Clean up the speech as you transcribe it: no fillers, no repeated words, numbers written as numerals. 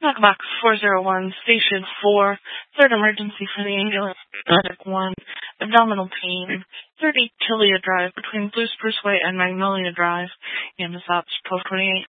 Box 401, Station 4, third emergency for the ambulance, medic 1, abdominal pain, 30 Tilia Drive between Blue Spruce Way and Magnolia Drive, Amazon 1228.